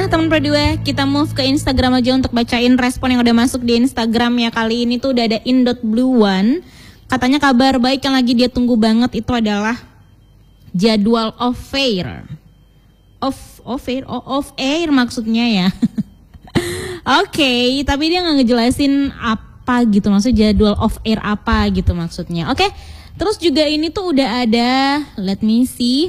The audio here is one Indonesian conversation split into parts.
Nah teman berdua, kita move ke Instagram aja untuk bacain respon yang udah masuk di Instagram ya. Kali ini tuh udah ada in.blue1. Katanya kabar baik yang lagi dia tunggu banget itu adalah jadwal off air. Off air maksudnya ya. Oke, tapi dia nggak ngejelasin apa gitu, maksudnya jadwal off air apa gitu maksudnya. Oke, terus juga ini tuh udah ada, let me see.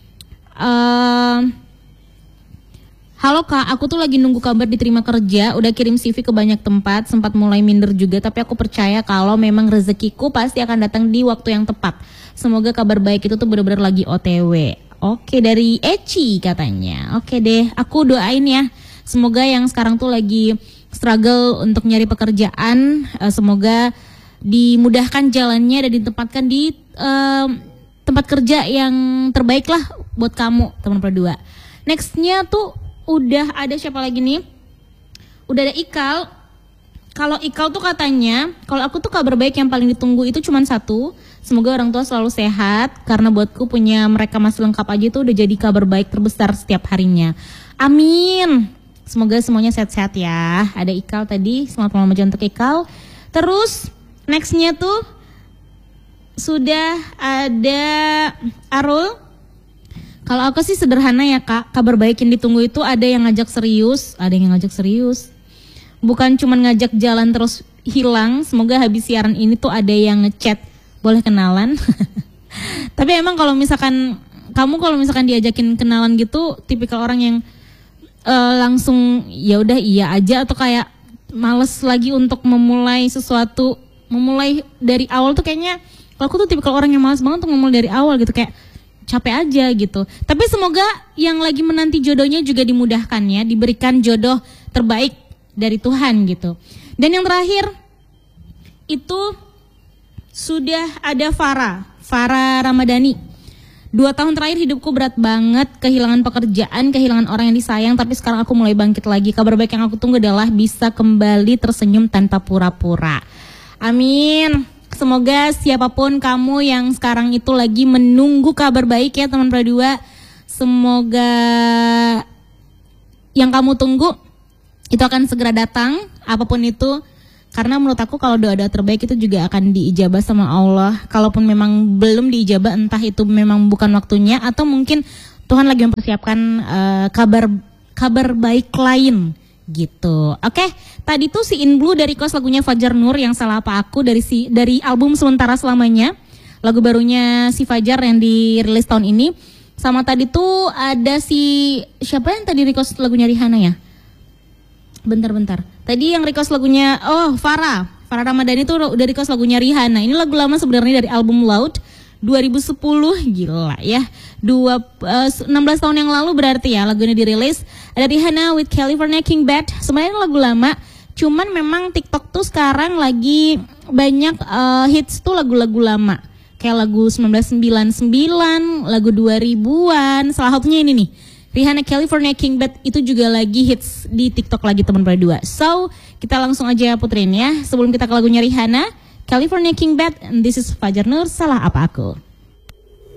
Halo kak, aku tuh lagi nunggu kabar diterima kerja, udah kirim CV ke banyak tempat, sempat mulai minder juga, tapi aku percaya kalau memang rezekiku pasti akan datang di waktu yang tepat. Semoga kabar baik itu tuh benar-benar lagi OTW. Oke, dari Eci katanya. Oke deh, aku doain ya. Semoga yang sekarang tuh lagi struggle untuk nyari pekerjaan, semoga dimudahkan jalannya dan ditempatkan di tempat kerja yang terbaik lah buat kamu, teman berdua. Nextnya tuh udah ada siapa lagi nih? Udah ada Ikal. Kalau Ikal tuh katanya, kalau aku tuh kabar baik yang paling ditunggu itu cuma satu. Semoga orang tua selalu sehat, karena buatku punya mereka masih lengkap aja tuh udah jadi kabar baik terbesar setiap harinya. Amin. Semoga semuanya sehat-sehat ya. Ada Ikal tadi, selamat malam aja untuk Ikal. Terus nextnya tuh sudah ada Arul. Kalau aku sih sederhana ya kak, kabar baik yang ditunggu itu ada yang ngajak serius, ada yang ngajak serius. Bukan cuma ngajak jalan terus hilang, semoga habis siaran ini tuh ada yang ngechat, boleh kenalan. Tapi emang kalau misalkan, kalau misalkan diajakin kenalan gitu, tipikal orang yang langsung ya udah iya aja, atau kayak males lagi untuk memulai sesuatu, memulai dari awal tuh kayaknya, kalau aku tuh tipikal orang yang males banget untuk memulai dari awal gitu, kayak capek aja gitu. Tapi semoga yang lagi menanti jodohnya juga dimudahkan ya, diberikan jodoh terbaik dari Tuhan gitu. Dan yang terakhir itu sudah ada Farah Ramadhani. 2 tahun terakhir hidupku berat banget, kehilangan pekerjaan, kehilangan orang yang disayang, tapi sekarang aku mulai bangkit lagi. Kabar baik yang aku tunggu adalah bisa kembali tersenyum tanpa pura-pura. Amin. Semoga siapapun kamu yang sekarang itu lagi menunggu kabar baik ya teman berdua, semoga yang kamu tunggu itu akan segera datang, apapun itu. Karena menurut aku kalau doa-doa terbaik itu juga akan diijabah sama Allah. Kalaupun memang belum diijabah, entah itu memang bukan waktunya, atau mungkin Tuhan lagi mempersiapkan kabar baik lain gitu. Oke, tadi tuh si In Blue dari Kos lagunya Fajar Nur, yang salah apa aku dari album Sementara Selamanya, lagu barunya si Fajar yang dirilis tahun ini. Sama tadi tuh ada si siapa yang tadi request lagunya Rihanna ya? Bentar. Tadi yang request lagunya Farah Ramadhani tuh udah request lagunya Rihanna. Ini lagu lama sebenarnya dari album Loud 2010, gila ya. 16 tahun yang lalu berarti ya lagunya dirilis. Ada Rihanna with California King Bed. Sebenarnya lagu lama, cuman memang TikTok tuh sekarang lagi banyak hits tuh lagu-lagu lama. Kayak lagu 1999, lagu 2000-an. Salah satunya ini nih, Rihanna California King Bed itu juga lagi hits di TikTok lagi teman berdua. So, kita langsung aja puterin ya. Sebelum kita ke lagunya Rihanna, California King Bed, and this is Fajar Nur, salah apa aku.